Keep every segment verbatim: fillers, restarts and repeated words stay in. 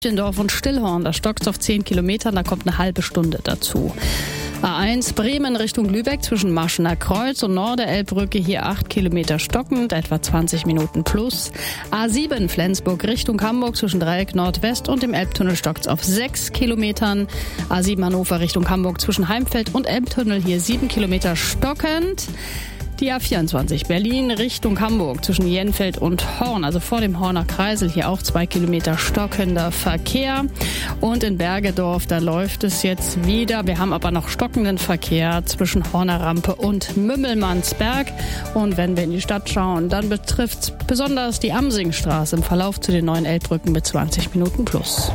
Dorf und Stillhorn, da stockt es auf zehn Kilometern, da kommt eine halbe Stunde dazu. A eins Bremen Richtung Lübeck zwischen Marschener Kreuz und Norderelbbrücke, hier acht Kilometer stockend, etwa zwanzig Minuten plus. A sieben Flensburg Richtung Hamburg zwischen Dreieck Nordwest und dem Elbtunnel stockt es auf sechs Kilometern. A sieben Hannover Richtung Hamburg zwischen Heimfeld und Elbtunnel, hier sieben Kilometer stockend. Die A vierundzwanzig Berlin Richtung Hamburg zwischen Jenfeld und Horn, also vor dem Horner Kreisel, hier auch zwei Kilometer stockender Verkehr. Und in Bergedorf, da läuft es jetzt wieder. Wir haben aber noch stockenden Verkehr zwischen Horner Rampe und Mümmelmannsberg. Und wenn wir in die Stadt schauen, dann betrifft es besonders die Amsingstraße im Verlauf zu den neuen Elbbrücken mit zwanzig Minuten plus.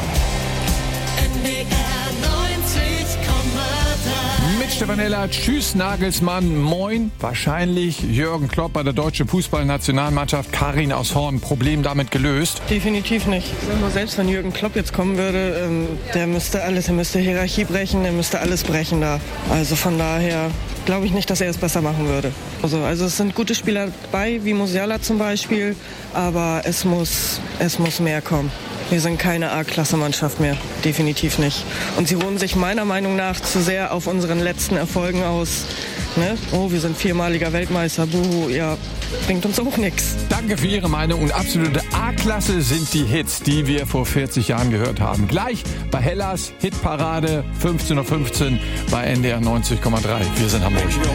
Stefan Heller, tschüss Nagelsmann, moin. Wahrscheinlich Jürgen Klopp bei der deutschen Fußballnationalmannschaft. Karin aus Horn, Problem damit gelöst? Definitiv nicht. Ich sag mal, selbst wenn Jürgen Klopp jetzt kommen würde, ähm, der müsste alles, der müsste Hierarchie brechen, der müsste alles brechen da. Also von daher glaube ich nicht, dass er es besser machen würde. Also, also es sind gute Spieler dabei, wie Musiala zum Beispiel, aber es muss, es muss mehr kommen. Wir sind keine A-Klasse-Mannschaft mehr, definitiv nicht. Und sie ruhen sich meiner Meinung nach zu sehr auf unseren letzten Erfolgen aus. Ne? Oh, wir sind viermaliger Weltmeister, buhu, ja, bringt uns auch nichts. Danke für Ihre Meinung und absolute A-Klasse sind die Hits, die wir vor vierzig Jahren gehört haben. Gleich bei Hellas Hitparade fünfzehn Uhr fünfzehn bei N D R neunzig Komma drei. Wir sind Hamburg.